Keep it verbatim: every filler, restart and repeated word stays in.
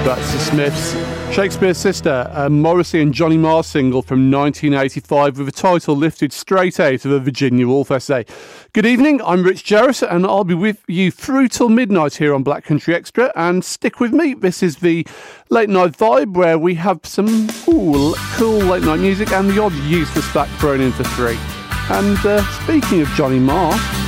That's the Smiths. Shakespeare's Sister, a Morrissey and Johnny Marr single from nineteen eighty-five with a title lifted straight out of a Virginia Wolf essay. Good evening, I'm Rich Jarrett and I'll be with you through till midnight here on Black Country Extra, and stick with me. This is the late night vibe where we have some ooh, cool late night music and the odd useless fact thrown in for free. And uh, speaking of Johnny Marr,